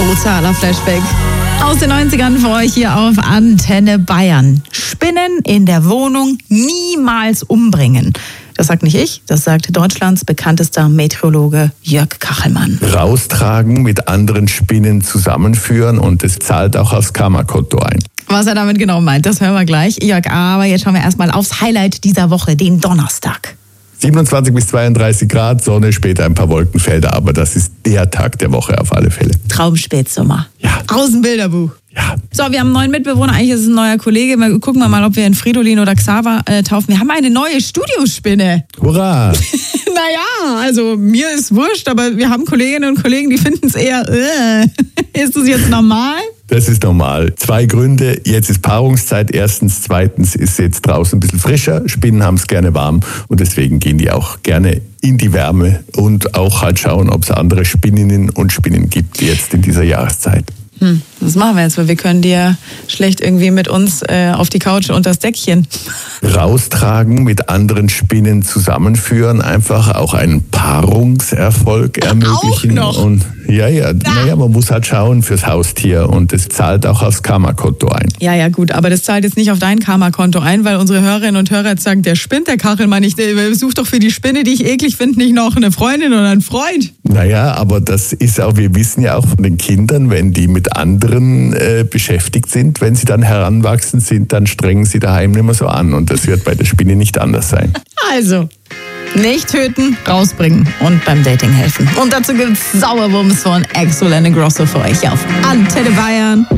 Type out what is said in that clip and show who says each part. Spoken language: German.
Speaker 1: Brutaler Flashback aus den 90ern für euch hier auf Antenne Bayern. Spinnen in der Wohnung niemals umbringen. Das sagt nicht ich, das sagt Deutschlands bekanntester Meteorologe Jörg Kachelmann.
Speaker 2: Raustragen, mit anderen Spinnen zusammenführen und es zahlt auch aufs Karma-Konto ein.
Speaker 1: Was er damit genau meint, das hören wir gleich. Jörg, aber jetzt schauen wir erstmal aufs Highlight dieser Woche, den Donnerstag.
Speaker 2: 27 bis 32 Grad, Sonne, später ein paar Wolkenfelder, aber das ist der Tag der Woche auf alle Fälle.
Speaker 1: Traumspätsommer.
Speaker 2: Ja.
Speaker 1: Aus dem Bilderbuch.
Speaker 2: Ja.
Speaker 1: So, wir haben einen neuen Mitbewohner, eigentlich ist es ein neuer Kollege. Gucken wir mal, ob wir in Fridolin oder Xaver taufen. Wir haben eine neue Studiospinne.
Speaker 2: Hurra!
Speaker 1: Naja, also mir ist wurscht, aber wir haben Kolleginnen und Kollegen, die finden es eher, ist das jetzt normal?
Speaker 2: Das ist normal. 2 Gründe. Jetzt ist Paarungszeit. Erstens. Zweitens ist jetzt draußen ein bisschen frischer. Spinnen haben es gerne warm und deswegen gehen die auch gerne in die Wärme und auch halt schauen, ob es andere Spinninnen und Spinnen gibt jetzt in dieser Jahreszeit.
Speaker 1: Das machen wir jetzt, weil wir können dir schlecht irgendwie mit uns auf die Couch und das Deckchen.
Speaker 2: Raustragen, mit anderen Spinnen zusammenführen, einfach auch einen Paarungserfolg ermöglichen.
Speaker 1: Auch noch?
Speaker 2: Und naja, man muss halt schauen fürs Haustier und es zahlt auch aufs Karma-Konto ein.
Speaker 1: Ja, gut, aber das zahlt jetzt nicht auf dein Karma-Konto ein, weil unsere Hörerinnen und Hörer jetzt sagen, der spinnt, der Kachelmann nicht. Such doch für die Spinne, die ich eklig finde, nicht noch eine Freundin oder einen Freund.
Speaker 2: Naja, aber das ist auch, wir wissen ja auch von den Kindern, wenn die mit anderen beschäftigt sind, wenn sie dann heranwachsen sind, dann strengen sie daheim nicht mehr so an und das wird bei der Spinne nicht anders sein.
Speaker 1: Also, nicht töten, rausbringen und beim Dating helfen. Und dazu gibt's Sauerwurms von Axel and Grosso für euch auf Antenne Bayern.